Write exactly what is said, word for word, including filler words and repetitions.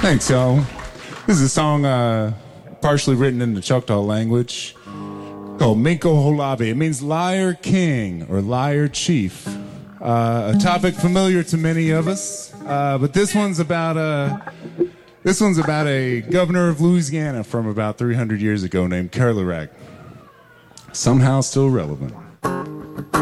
Thanks, y'all. This is a song uh, partially written in the Choctaw language called Minko Holabe. It means liar king or liar chief. Uh, a topic familiar to many of us, uh, but this one's about a this one's about a governor of Louisiana from about three hundred years ago named Kerlerac. Somehow still relevant.